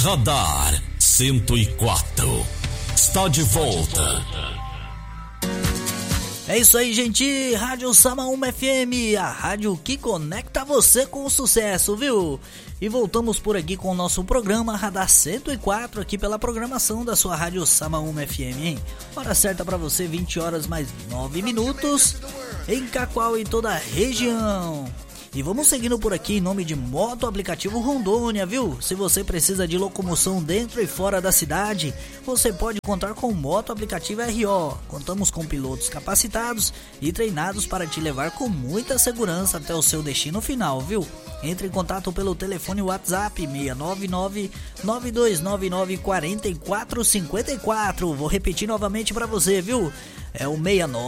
Radar 104 está de volta. É isso aí, gente. Rádio Samaúma FM, a rádio que conecta você com o sucesso, viu? E voltamos por aqui com o nosso programa Radar 104, aqui pela programação da sua rádio Samaúma FM, hein? Hora certa pra você, 20 horas mais 9 minutos, em Cacoal e toda a região. E vamos seguindo por aqui em nome de Moto Aplicativo Rondônia, viu? Se você precisa de locomoção dentro e fora da cidade, você pode contar com Moto Aplicativo RO. Contamos com pilotos capacitados e treinados para te levar com muita segurança até o seu destino final, viu? Entre em contato pelo telefone WhatsApp 699-9299-4454. Vou repetir novamente para você, viu? É o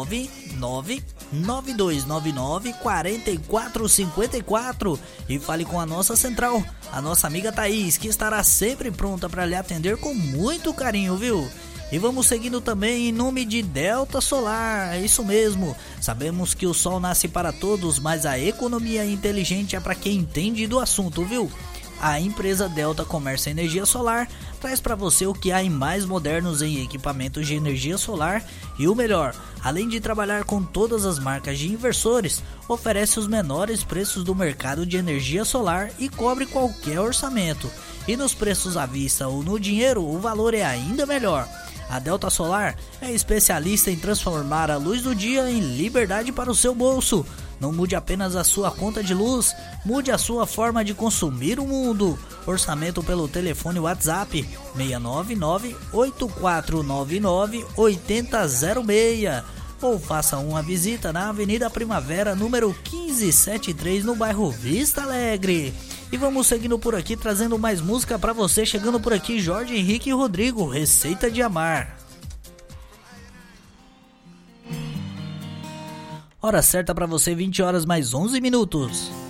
699-9299-4454 e fale com a nossa central, a nossa amiga Thaís, que estará sempre pronta para lhe atender com muito carinho, viu? E vamos seguindo também em nome de Delta Solar, é isso mesmo. Sabemos que o sol nasce para todos, mas a economia inteligente é para quem entende do assunto, viu? A empresa Delta Comércio Energia Solar traz para você o que há em mais modernos em equipamentos de energia solar e o melhor, além de trabalhar com todas as marcas de inversores, oferece os menores preços do mercado de energia solar e cobre qualquer orçamento. E nos preços à vista ou no dinheiro, o valor é ainda melhor. A Delta Solar é especialista em transformar a luz do dia em liberdade para o seu bolso. Não mude apenas a sua conta de luz, mude a sua forma de consumir o mundo. Orçamento pelo telefone WhatsApp 699-8499-8006 ou faça uma visita na Avenida Primavera, número 1573, no bairro Vista Alegre. E vamos seguindo por aqui, trazendo mais música pra você. Chegando por aqui, Jorge Henrique e Rodrigo, Receita de Amar. Hora certa pra você, 20 horas mais 11 minutos.